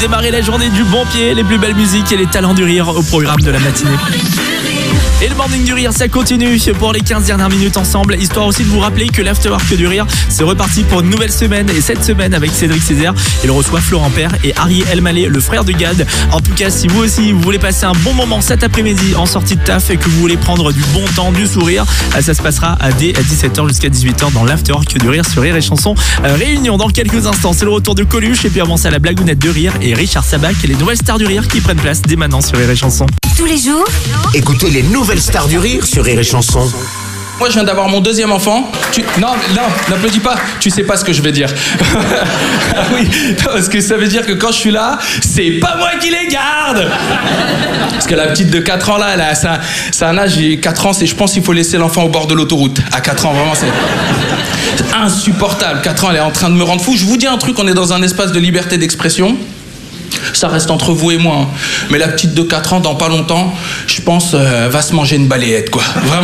démarrez la journée du bon pied, les plus belles musiques et les talents du rire au programme de la matinée. Et le Morning du Rire, ça continue pour les 15 dernières minutes ensemble, histoire aussi de vous rappeler que l'Afterwork du Rire, c'est reparti pour une nouvelle semaine. Et cette semaine, avec Cédric Césaire, il reçoit Florent Père et Harry Elmaleh, le frère de Gad. En tout cas, si vous aussi, vous voulez passer un bon moment cet après-midi en sortie de taf et que vous voulez prendre du bon temps, du sourire, ça se passera dès 17h jusqu'à 18h dans l'Afterwork du Rire sur Rire et Chanson. Réunion dans quelques instants, c'est le retour de Coluche et puis avant ça, la blagounette de Rire et Richard Sabac et les nouvelles stars du Rire qui prennent place dès maintenant sur Rire et Chanson. Tous les jours, écoutez les nouvelles stars du rire sur Rire et Chanson. Moi, je viens d'avoir mon deuxième enfant. Non, n'applaudis pas. Tu sais pas ce que je vais dire. Ah oui, parce que ça veut dire que quand je suis là, c'est pas moi qui les garde. Parce que la petite de 4 ans, là, c'est un âge, 4 ans, je pense qu'il faut laisser l'enfant au bord de l'autoroute. À 4 ans, vraiment, c'est insupportable. 4 ans, elle est en train de me rendre fou. Je vous dis un truc, on est dans un espace de liberté d'expression. Ça reste entre vous et moi, hein. Mais la petite de 4 ans, dans pas longtemps, je pense, va se manger une balayette, quoi. Vraiment,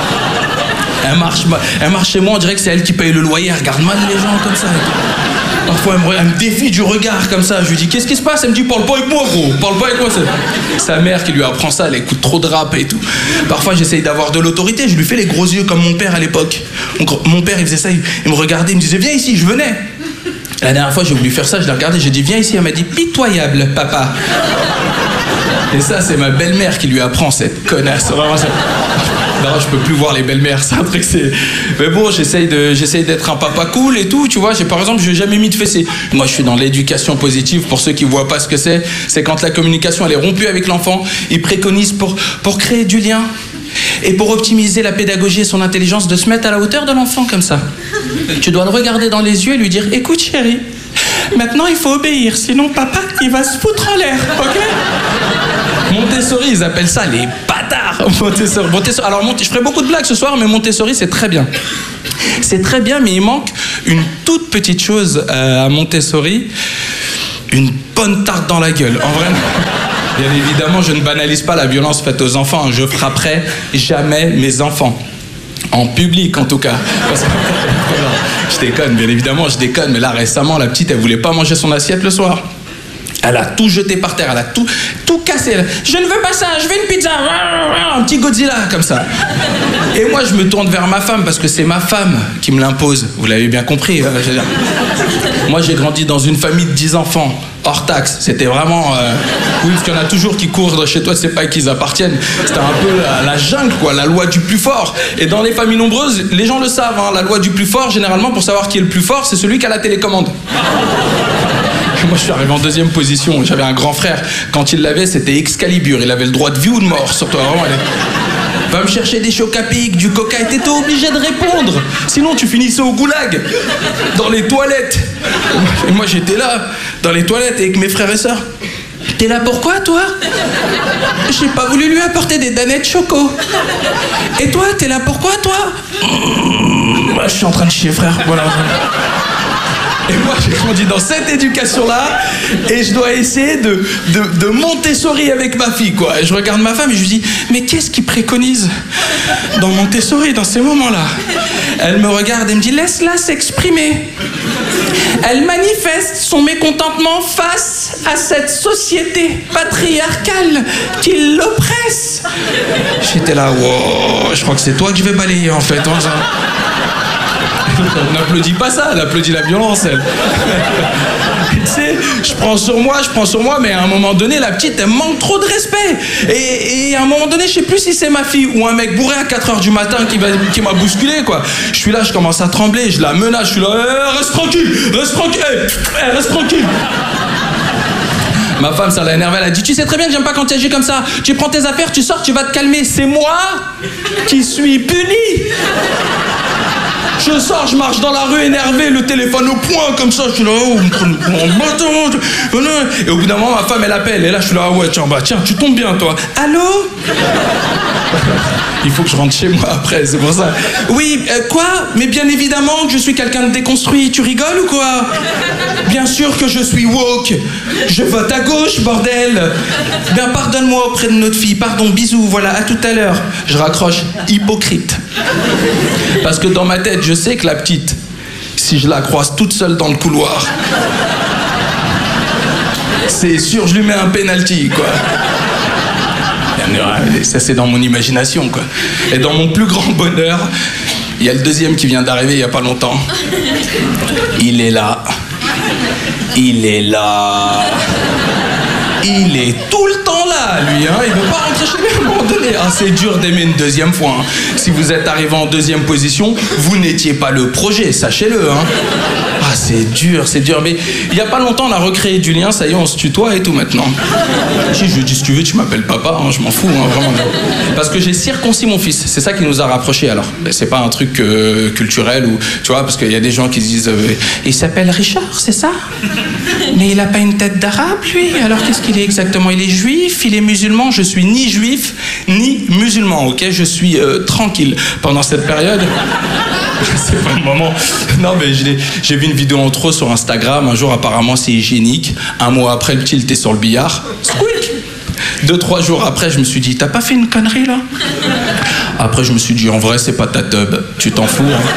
elle marche chez moi, on dirait que c'est elle qui paye le loyer. Elle regarde mal les gens comme ça. Parfois, elle me défie du regard comme ça. Je lui dis, qu'est-ce qui se passe? Elle me dit, parle pas avec moi, gros. Parle pas avec moi. C'est sa mère qui lui apprend ça. Elle écoute trop de rap et tout. Parfois, j'essaye d'avoir de l'autorité. Je lui fais les gros yeux comme mon père à l'époque. Mon père, il faisait ça. Il me regardait. Il me disait, viens ici. Je venais. La dernière fois, j'ai voulu faire ça. Je l'ai regardé. J'ai dit, viens ici. Elle m'a dit, pitoyable, papa. Et ça, c'est ma belle-mère qui lui apprend cette connasse. Vraiment, ça... Non, je peux plus voir les belles-mères, c'est un truc, c'est... Mais bon, j'essaye d'être un papa cool et tout, tu vois. Par exemple, je n'ai jamais mis de fessée. Moi, je suis dans l'éducation positive. Pour ceux qui voient pas ce que c'est quand la communication, elle est rompue avec l'enfant. Ils préconisent pour créer du lien et pour optimiser la pédagogie et son intelligence, de se mettre à la hauteur de l'enfant comme ça. Tu dois le regarder dans les yeux et lui dire, écoute chérie, maintenant il faut obéir, sinon papa, il va se foutre en l'air, ok? Montessori, ils appellent ça les bâtards. Montessori. Alors, je ferai beaucoup de blagues ce soir, mais Montessori, c'est très bien. C'est très bien, mais il manque une toute petite chose à Montessori. Une bonne tarte dans la gueule. En vrai, bien évidemment, je ne banalise pas la violence faite aux enfants. Je frapperai jamais mes enfants. En public, en tout cas. Je déconne, bien évidemment, je déconne. Mais là, récemment, la petite, elle voulait pas manger son assiette le soir. Elle a tout jeté par terre, elle a tout cassé. Je ne veux pas ça, je veux une pizza. Un petit Godzilla, comme ça. Et moi, je me tourne vers ma femme, parce que c'est ma femme qui me l'impose. Vous l'avez bien compris. Moi, j'ai grandi dans une famille de 10 enfants, hors taxe. C'était vraiment... Oui, parce qu'il y en a toujours qui courent de chez toi, c'est pas à qui ils appartiennent. C'était un peu la jungle, quoi, la loi du plus fort. Et dans les familles nombreuses, les gens le savent, hein, la loi du plus fort, généralement, pour savoir qui est le plus fort, c'est celui qui a la télécommande. Moi, je suis arrivé en deuxième position. J'avais un grand frère. Quand il l'avait, c'était Excalibur. Il avait le droit de vie ou de mort sur toi. Vraiment, va me chercher des chocs à pic, du coca, et t'étais obligé de répondre. Sinon, tu finissais au goulag, dans les toilettes. Et moi, j'étais là, dans les toilettes, avec mes frères et sœurs. T'es là pourquoi, toi? J'ai pas voulu lui apporter des danettes choco. Et toi, t'es là pourquoi, toi? Je suis en train de chier, frère. Voilà. Et moi, j'ai grandi dans cette éducation-là, et je dois essayer de Montessori avec ma fille, quoi. Et je regarde ma femme et je lui dis, mais qu'est-ce qu'il préconise dans Montessori, dans ces moments-là? Elle me regarde et me dit, laisse-la s'exprimer. Elle manifeste son mécontentement face à cette société patriarcale qui l'oppresse. J'étais là, wow, je crois que c'est toi que je vais balayer, en fait. Elle n'applaudit pas ça, elle applaudit la violence, elle. Tu sais, je prends sur moi, mais à un moment donné, la petite, elle manque trop de respect. Et à un moment donné, je sais plus si c'est ma fille ou un mec bourré à 4h du matin qui m'a bousculé, quoi. Je suis là, je commence à trembler, je la menace, je suis là, reste tranquille, reste tranquille. Ma femme, ça l'a énervé, elle a dit, tu sais très bien que j'aime pas quand tu agis comme ça. Tu prends tes affaires, tu sors, tu vas te calmer. C'est moi qui suis puni. Je sors, je marche dans la rue énervé, le téléphone au poing comme ça, je suis là, oh, et au bout d'un moment, ma femme, elle appelle, et là, je suis là, ah ouais, tiens, tu tombes bien, toi. Allô? Il faut que je rentre chez moi après, c'est pour ça. Oui, quoi? Mais bien évidemment que je suis quelqu'un de déconstruit, tu rigoles ou quoi? Bien sûr que je suis woke. Je vote à gauche, bordel. Bien, pardonne-moi auprès de notre fille, pardon, bisous, voilà, à tout à l'heure. Je raccroche, hypocrite. Parce que dans ma tête, je sais que la petite, si je la croise toute seule dans le couloir, C'est sûr, je lui mets un penalty, quoi. Ça, c'est dans mon imagination, quoi. Et dans mon plus grand bonheur, il y a le deuxième qui vient d'arriver il y a pas longtemps. Il est là. Il est là. Il est tout le temps là, lui, hein. Il veut pas rentrer chez lui à un moment donné. Ah, c'est dur d'aimer une deuxième fois, hein. Si vous êtes arrivé en deuxième position, vous n'étiez pas le projet, sachez-le, hein. Ah, c'est dur. Mais il y a pas longtemps, on a recréé du lien, ça y est, on se tutoie et tout maintenant. Si je lui dis, si tu veux, tu m'appelles papa, hein, je m'en fous, hein, vraiment. Parce que j'ai circoncis mon fils, c'est ça qui nous a rapprochés alors. C'est pas un truc culturel ou, tu vois, parce qu'il y a des gens qui se disent, il s'appelle Richard, c'est ça? Mais il a pas une tête d'arabe, lui? Alors qu'est-ce qu'il est exactement? Il est juif, il est musulman? Je suis ni juif, ni musulman, ok? Je suis tranquille pendant cette période. C'est pas le moment. Non, mais j'ai vu une vidéo en trop sur Instagram. Un jour, apparemment, c'est hygiénique. Un mois après, le petit était sur le billard. Squeak! 2-3 jours après, je me suis dit, t'as pas fait une connerie, là? Après, je me suis dit, en vrai, c'est pas ta teub. Tu t'en fous, hein?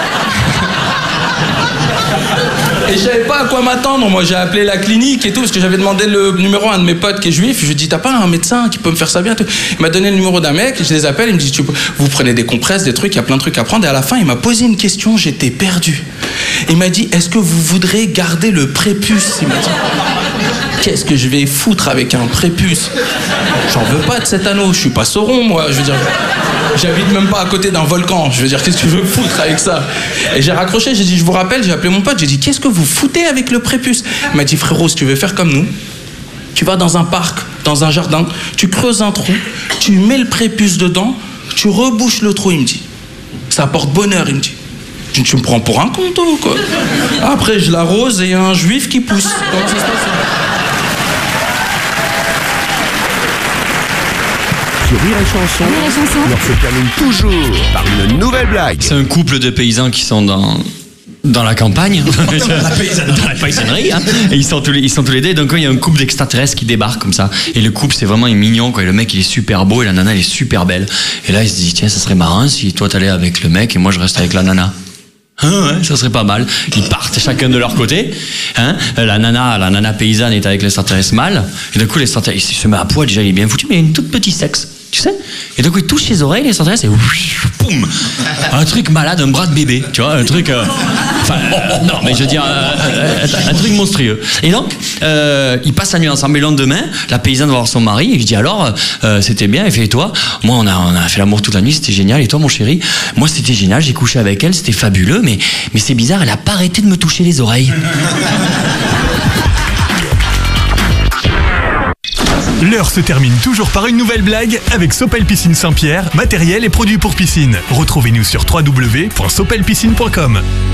Et je savais pas à quoi m'attendre. Moi, j'ai appelé la clinique et tout, parce que j'avais demandé le numéro à un de mes potes qui est juif. Je lui ai dit, t'as pas un médecin qui peut me faire ça bien? Il m'a donné le numéro d'un mec, je les appelle, il me dit, vous prenez des compresses, des trucs, il y a plein de trucs à prendre. Et à la fin, il m'a posé une question, j'étais perdu. Il m'a dit, est-ce que vous voudrez garder le prépuce? Il m'a dit, qu'est-ce que je vais foutre avec un prépuce? J'en veux pas de cet anneau, je suis pas Sauron, moi, je veux dire. J'habite même pas à côté d'un volcan. Je veux dire, qu'est-ce que je veux foutre avec ça? Et j'ai raccroché, j'ai dit, je vous rappelle, j'ai appelé mon pote, j'ai dit, qu'est-ce que vous foutez avec le prépuce? Il m'a dit, frérot, si tu veux faire comme nous, tu vas dans un parc, dans un jardin, tu creuses un trou, tu mets le prépuce dedans, tu rebouches le trou, il me dit. Ça apporte bonheur, il me dit. Tu me prends pour un con, toi, ou quoi? Après, je l'arrose et il y a un juif qui pousse. Comment ça se passe? Rire et chanson, leur se termine toujours par une nouvelle blague. C'est un couple de paysans qui sont dans la campagne, dans la paysannerie, hein. Et ils sont tous les deux. Donc il y a un couple d'extraterrestres qui débarque comme ça. Et le couple, c'est vraiment mignon, quoi. Et le mec, il est super beau et la nana, elle est super belle. Et là, il se dit, tiens, ça serait marrant si toi t'allais avec le mec et moi je reste avec la nana. Ah ouais, ça serait pas mal. Ils partent chacun de leur côté, hein. La nana paysanne est avec l'extraterrestre mâle. Et d'un coup, l'extraterrestre, il se met à poil, déjà il est bien foutu, mais il a une toute petite sexe. Tu sais? Et donc il touche ses oreilles, les centrales, c'est boum, un truc malade, un bras de bébé, tu vois, un truc. Non, mais je veux dire, un truc monstrueux. Et donc, ils passent la nuit ensemble. Et le lendemain, la paysanne va voir son mari et je dis alors, c'était bien. Elle fait, et toi? Moi, on a fait l'amour toute la nuit, c'était génial. Et toi, mon chéri? Moi, c'était génial. J'ai couché avec elle, c'était fabuleux. Mais c'est bizarre, elle a pas arrêté de me toucher les oreilles. L'heure se termine toujours par une nouvelle blague avec Sopel Piscine Saint-Pierre, matériel et produits pour piscine. Retrouvez-nous sur www.sopelpiscine.com.